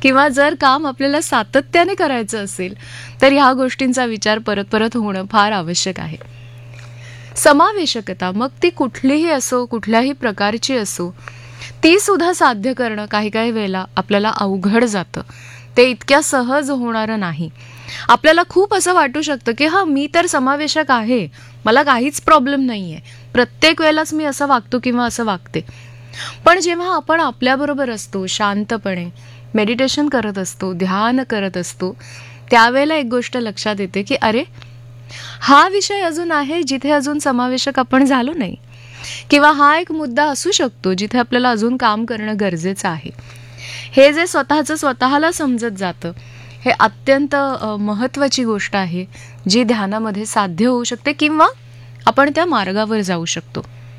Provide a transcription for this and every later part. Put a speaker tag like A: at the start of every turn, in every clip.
A: किंवा जर काम आपल्याला सातत्याने करायचं असेल तर ह्या गोष्टींचा विचार परत परत होणं फार आवश्यक आहे. समावेशकता मग ती कुठलीही असो, कुठल्याही प्रकारची असो, ती सुद्धा साध्य करणं काही काही वेळेला आपल्याला अवघड जातं. ते इतक्या सहज होणारं नाही. आपल्याला खूप असं वाटू शकतं की मी तर समावेशक आहे, मला काहीच प्रॉब्लेम नाही आहे, प्रत्येक वेळेलाच मी असं वागतो किंवा असं वागते. पण जेव्हा आपण आपल्याबरोबर असतो, शांतपणे मेडिटेशन करत असतो, ध्यान करत असतो, त्यावेळेला एक गोष्ट लक्षात येते की अरे, हा विषय अजून आहे जिथे अजून समावेशक आपण झालो नाही, किंवा हा एक मुद्दा असू शकतो जिथे आपल्याला अजून काम करणं गरजेचं आहे. हे जे स्वतःचं स्वतःला समजत जातं, हे अत्यंत महत्त्वाची गोष्ट आहे, जी ध्यानामध्ये साध्य होऊ शकते किंवा आपण त्या मार्गावर जाऊ शकतो.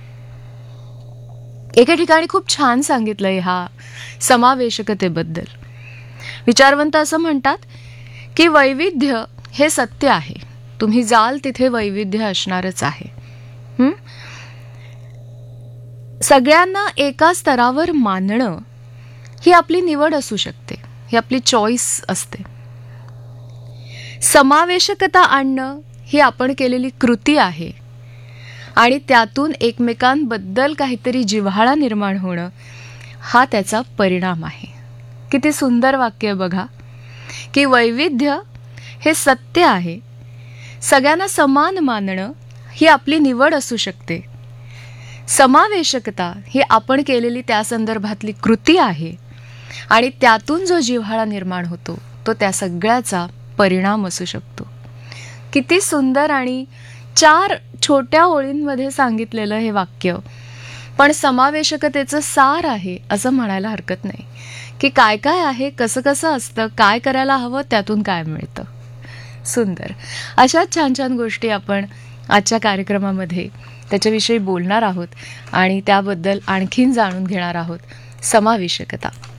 A: एके ठिकाणी खूप छान सांगितलंय ह्या समावेशकतेबद्दल. विचारवंत असं म्हणतात की वैविध्य हे सत्य आहे, तुम्ही जाल तिथे वैविध्य असणारच आहे. सगळ्यांना एका स्तरावर मानणं ही आपली निवड असू शकते, ही आपली चॉईस असते. समावेशकता आणणं ही आपण केलेली कृती आहे आणि त्यातून एकमेकांबद्दल काहीतरी जिव्हाळा निर्माण होणं हा त्याचा परिणाम आहे. किती सुंदर वाक्य बघा की वैविध्य हे सत्य आहे, सगळ्यांना समान मानणं ही आपली निवड असू शकते, समावेशकता ही आपण केलेली त्या संदर्भातली कृती आहे आणि त्यातून जो जिव्हाळा निर्माण होतो तो त्या सगळ्याचा परिणाम असू शकतो. किती सुंदर आणि 4 छोट्या ओळींमध्ये सांगितलेलं हे वाक्य, पण समावेशकतेचं सार आहे असं म्हणायला हरकत नाही की काय काय आहे, कसं कसं असतं, काय करायला हवं, त्यातून काय मिळतं. सुंदर अशाच छान छान गोष्टी आपण आजच्या कार्यक्रमामध्ये त्याच्याविषयी बोलणार आहोत आणि त्याबद्दल आणखीन जाणून घेणार आहोत. समावेशकता